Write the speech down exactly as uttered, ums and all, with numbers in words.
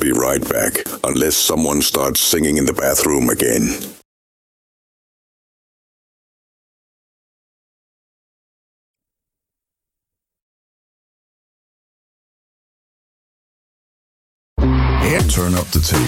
be right back, unless someone starts singing in the bathroom again. Turn up the tape.